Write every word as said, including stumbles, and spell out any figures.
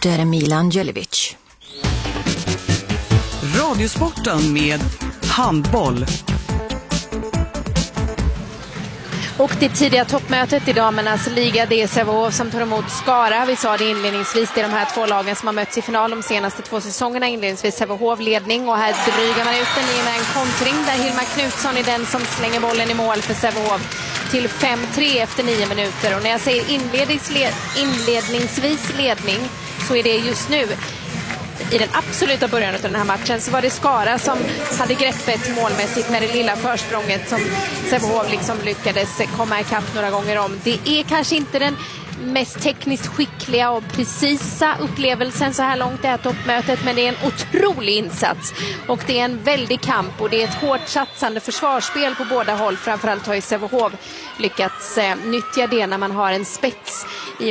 reporter Milan Djelevic. Radiosporten med handboll. Och det tidiga toppmötet i damernas liga, det är Sävehof som tar emot Skara. Vi sa det inledningsvis, det är de här två lagen som har mötts i final de senaste två säsongerna. Inledningsvis Sävehof ledning och här drygar man ut den i med en kontring där Hilma Knutsson är den som slänger bollen i mål för Sävehof till fem tre efter nio minuter. Och när jag säger inledningsvis ledning så är det just nu. I den absoluta början av den här matchen så var det Skara som hade greppet målmässigt med det lilla försprånget som Sävehof liksom lyckades komma ikapp några gånger om. Det är kanske inte den mest tekniskt skickliga och precisa upplevelsen så här långt det här toppmötet, men det är en otrolig insats och det är en väldig kamp och det är ett hårt satsande försvarsspel på båda håll. Framförallt har ju Sävehof lyckats eh, nyttja det när man har en spets i